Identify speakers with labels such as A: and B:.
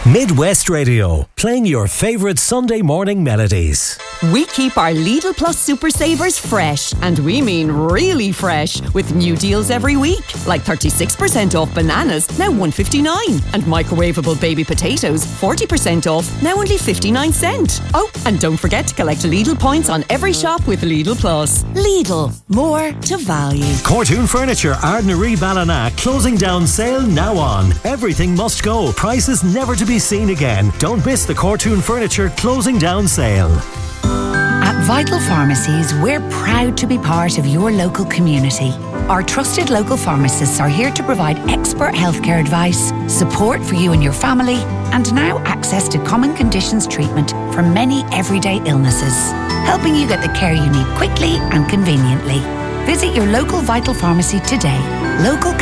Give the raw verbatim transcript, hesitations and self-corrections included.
A: Midwest Radio, playing your favourite Sunday morning melodies.
B: We keep our Lidl Plus Super Savers fresh, and we mean really fresh, with new deals every week, like thirty-six percent off bananas, now one fifty-nine, and microwavable baby potatoes, forty percent off, now only fifty-nine cent. Oh, and don't forget to collect Lidl points on every shop with Lidl Plus. Lidl, more to value.
A: Cortoon Furniture, Ardnaree Ballina, closing down sale now on. Everything must go, prices never to be seen again. Don't miss the Cortoon Furniture closing down sale.
C: At Vital Pharmacies, we're proud to be part of your local community. Our trusted local pharmacists are here to provide expert healthcare advice, support for you and your family, and now access to common conditions treatment for many everyday illnesses, helping you get the care you need quickly and conveniently. Visit your local Vital Pharmacy today. Local